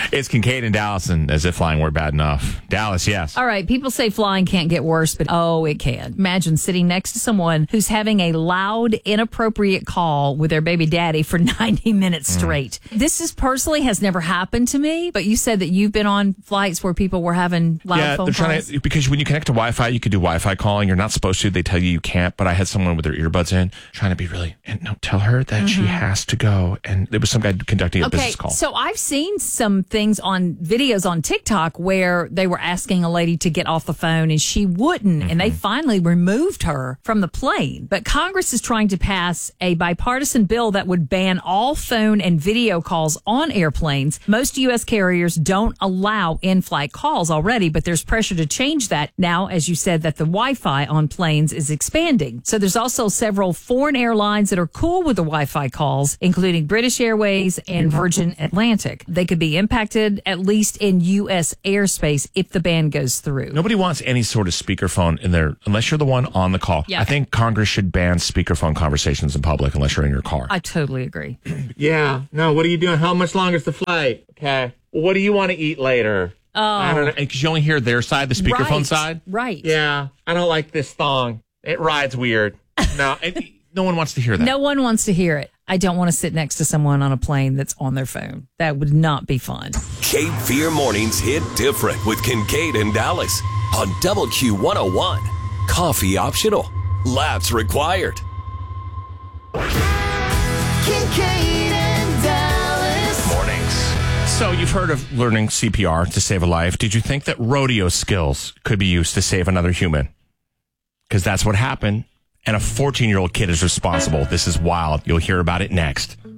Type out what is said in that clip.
It's Kincaid and Dallas, and as if flying were bad enough. Dallas, yes. All right, people say flying can't get worse, but it can. Imagine sitting next to someone who's having a loud, inappropriate call with their baby daddy for 90 minutes straight. This personally has never happened to me, but you said that you've been on flights where people were having loud phone calls. Because when you connect to Wi-Fi, you could do Wi-Fi calling. You're not supposed to. They tell you can't, but I had someone with their earbuds in trying to be really, and no, tell her that she has to go. And there was some guy conducting a business call. So I've seen some things on videos on TikTok where they were asking a lady to get off the phone and she wouldn't. And they finally removed her from the plane. But Congress is trying to pass a bipartisan bill that would ban all phone and video calls on airplanes. Most U.S. carriers don't allow in-flight calls already, but there's pressure to change that now, as you said, that the Wi-Fi on planes is expanding. So there's also several foreign airlines that are cool with the Wi-Fi calls, including British Airways and Virgin Atlantic. They could be impacted, at least in U.S. airspace, if the ban goes through. Nobody wants any sort of speakerphone in there unless you're the one on the call. Yeah. I think Congress should ban speakerphone conversations in public unless you're in your car. I totally agree. Yeah. No, what are you doing? How much longer is the flight? Okay. What do you want to eat later? I don't know. Because you only hear their side, the speakerphone side. Right. Yeah. I don't like this thong. It rides weird. No, no one wants to hear that. No one wants to hear it. I don't want to sit next to someone on a plane that's on their phone. That would not be fun. Cape Fear Mornings hit different with Kincaid and Dallas on WQ101. Coffee optional. Laughs required. Kincaid and Dallas. Mornings. So you've heard of learning CPR to save a life. Did you think that rodeo skills could be used to save another human? Because that's what happened. And a 14-year-old kid is responsible. This is wild. You'll hear about it next.